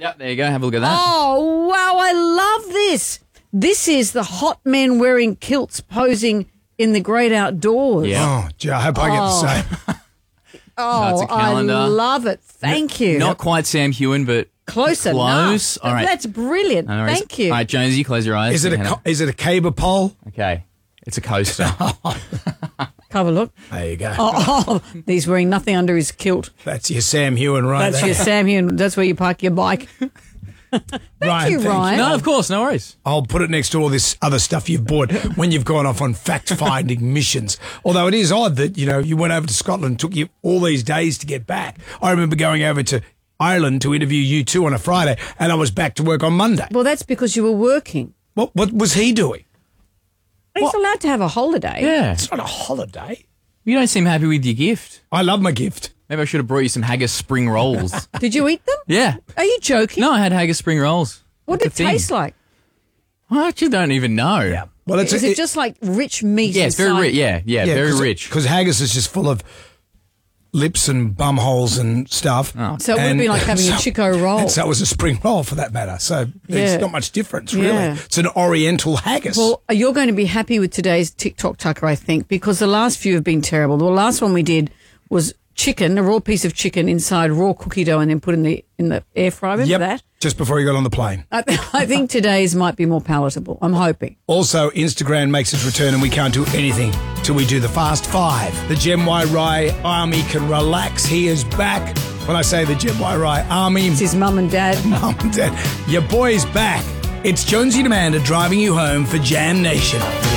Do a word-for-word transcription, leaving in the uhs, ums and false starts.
Yep, there you go. Have a look at that. Oh, wow, I love this. This is the hot men wearing kilts posing in the great outdoors. Yeah. Oh, gee, I hope I get the same. Oh, No, it's a calendar. I love it. Thank you. Not quite Sam Hewen, but Close close. enough. All right. That's brilliant. No worries. Thank you. All right, Jonesy, close your eyes. Is it a Hannah. co- is it a cable pole? Okay. It's a coaster. Have a look. There you go. Oh, oh, he's wearing nothing under his kilt. That's your Sam Hewen right That's there. your Sam Hewen. That's where you park your bike. Ryan, you, thank Ryan. No, of course, no worries. I'll put it next to all this other stuff you've bought when you've gone off on fact-finding missions. Although it is odd that, you know, you went over to Scotland and took you all these days to get back. I remember going over to Ireland to interview you two on a Friday, and I was back to work on Monday. Well, that's because you were working. What, what was he doing? He's allowed to have a holiday. Yeah. It's not a holiday. You don't seem happy with your gift. I love my gift. Maybe I should have brought you some haggis spring rolls. Did you eat them? Yeah. Are you joking? No, I had haggis spring rolls. What That's did it the thing. taste like? I actually don't even know. Yeah, Well, it's Is it, just like rich meat? yeah it's very inside? rich. Yeah, yeah, very rich. Because haggis is just full of lips and bum holes and stuff. Oh. So it would have And been like having so- a Chico roll. And so it was a spring roll for that matter. So there's Yeah. not much difference, really. Yeah. It's an Oriental haggis. Well, you're going to be happy with today's TikTok Tucker, I think, because the last few have been terrible. The last one we did was chicken, a raw piece of chicken inside raw cookie dough and then put in the in the air fryer. Remember yep, that? just before you got on the plane. I, I think today's might be more palatable. I'm hoping. Also, Instagram makes its return and we can't do anything till we do the Fast Five. The Gem Y Rye Army can relax. He is back. When I say the Gem Y Rye Army, It's his mum and dad. Mum and Dad, your boy's back. It's Jonesy and Amanda driving you home for Jam Nation.